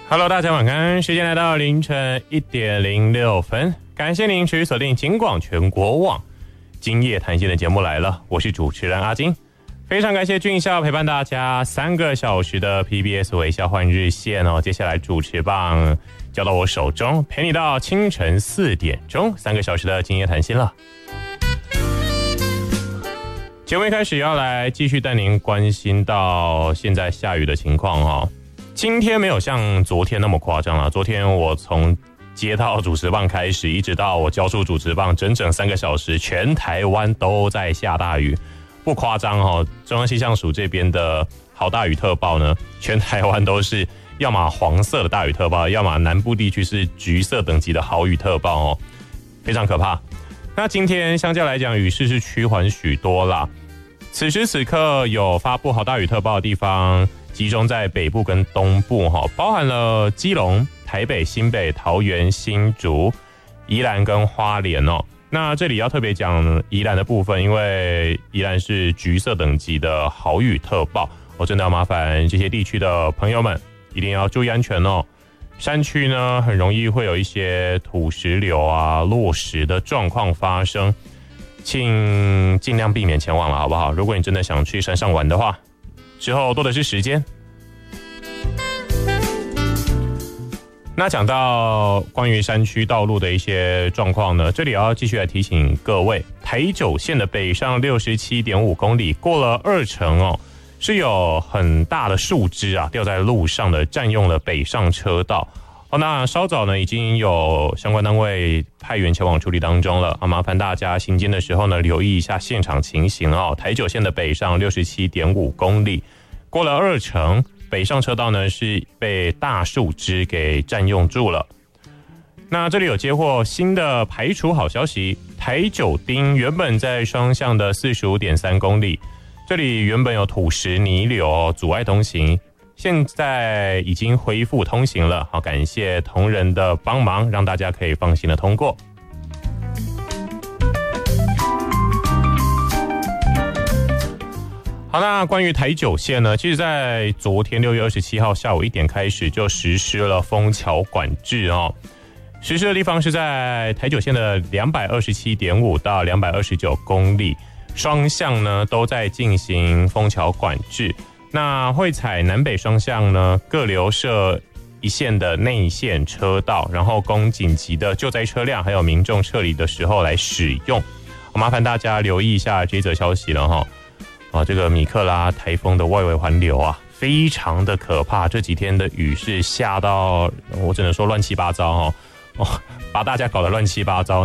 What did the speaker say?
Hello， 大家晚安，时间来到凌晨1:06，感谢您持续锁定警广全国网今夜谈心的节目来了，我是主持人阿金，非常感谢俊孝陪伴大家3个小时的 PBS 微笑换日线哦。接下来主持棒交到我手中，陪你到清晨4点钟，3个小时的今夜谈心了。节目一开始要来继续带您关心到现在下雨的情况哦。今天没有像昨天那么夸张了，昨天我从接到主持棒开始，一直到我交出主持棒，整整3个小时，全台湾都在下大雨，不夸张哦。中央气象署这边的豪大雨特报呢，全台湾都是要么黄色的大雨特报，要么南部地区是橘色等级的豪雨特报哦，非常可怕。那今天相较来讲，雨势是趋缓许多啦。此时此刻有发布豪大雨特报的地方，集中在北部跟东部，包含了基隆、台北、新北、桃园、新竹、宜兰跟花莲哦。那这里要特别讲宜兰的部分，因为宜兰是橘色等级的豪雨特报，我真的要麻烦这些地区的朋友们一定要注意安全哦。山区呢很容易会有一些土石流啊、落石的状况发生，请尽量避免前往了，好不好？如果你真的想去山上玩的话，之后多的是时间。那讲到关于山区道路的一些状况呢，这里要继续来提醒各位，台九线的北上 67.5 公里过了2成哦，是有很大的树枝啊掉在路上的，占用了北上车道。那稍早呢已经有相关单位派员前往处理当中了，麻烦大家行经的时候呢留意一下现场情形哦。台九线的北上 67.5 公里过了2成，北上车道呢是被大树枝给占用住了。那这里有接获新的排除好消息，台九丁原本在双向的 45.3 公里，这里原本有土石泥流阻碍通行，现在已经恢复通行了，好，感谢同仁的帮忙，让大家可以放心的通过。好，那关于台九线呢，其实在昨天6月27号下午1点开始就实施了封桥管制哦。实施的地方是在台九线的 227.5 到229公里，双向呢都在进行封桥管制。那会采南北双向呢各留设一线的内线车道，然后供紧急的救灾车辆还有民众撤离的时候来使用。麻烦大家留意一下这则消息了哈。这个米克拉台风的外围环流啊，非常的可怕。这几天的雨是下到我只能说乱七八糟把大家搞得乱七八糟。